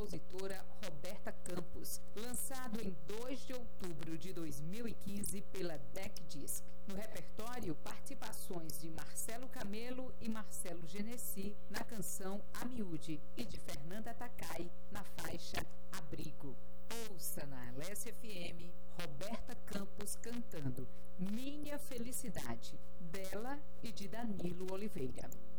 compositora Roberta Campos, lançado em 2 de outubro de 2015 pela Deck Disc. No repertório, participações de Marcelo Camelo e Marcelo Genesi na canção A Miúde e de Fernanda Takai na faixa Abrigo. Ouça na Alessia FM Roberta Campos cantando Minha Felicidade, dela e de Danilo Oliveira.